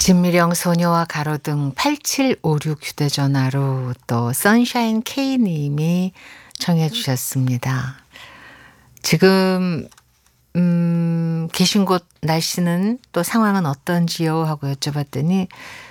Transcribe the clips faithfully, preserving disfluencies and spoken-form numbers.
진미령 소녀와 가로등 팔칠오육 휴대전화로 또 선샤인 K님이 청해 주셨습니다. 지금 음, 계신 곳 날씨는 또 상황은 어떤지요? 하고 여쭤봤더니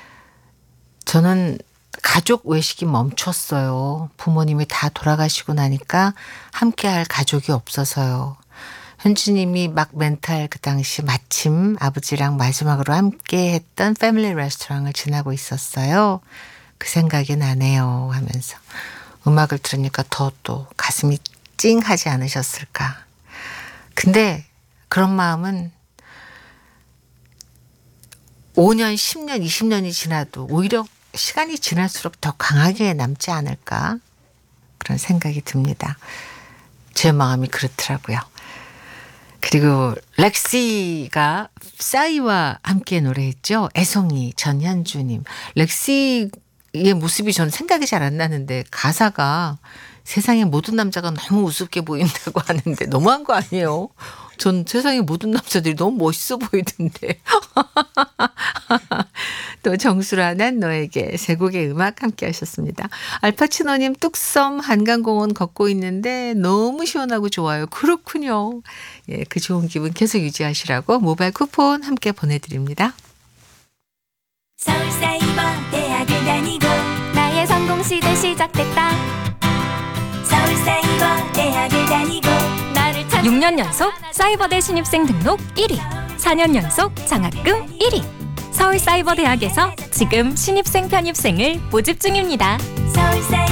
저는 가족 외식이 멈췄어요. 부모님이 다 돌아가시고 나니까 함께할 가족이 없어서요. 현주님이 막 멘탈 그 당시 마침 아버지랑 마지막으로 함께 했던 패밀리 레스토랑을 지나고 있었어요. 그 생각이 나네요 하면서 음악을 들으니까 더 또 가슴이 찡하지 않으셨을까. 근데 그런 마음은 오 년, 십 년, 이십 년이 지나도 오히려 시간이 지날수록 더 강하게 남지 않을까 그런 생각이 듭니다. 제 마음이 그렇더라고요. 그리고 렉시가 싸이와 함께 노래했죠. 애송이 전현주님. 렉시의 모습이 저는 생각이 잘 안 나는데 가사가 세상의 모든 남자가 너무 우습게 보인다고 하는데 너무한 거 아니에요? 전 세상의 모든 남자들이 너무 멋있어 보이던데. 또 정수라 난 너에게 세 곡의 음악 함께 하셨습니다. 알파치노님 뚝섬 한강공원 걷고 있는데 너무 시원하고 좋아요. 그렇군요. 예, 그 좋은 기분 계속 유지하시라고 모바일 쿠폰 함께 보내드립니다. 서울사이버 대학을 다니고 나의 성공시대 시작됐다. 서울사이버 대학을 다니고 나를 찾 육 년 연속 사이버대 신입생 등록 일 위, 사 년 연속 장학금 일 위. 서울사이버대학에서 지금 신입생 편입생을 모집 중입니다. 서울사이버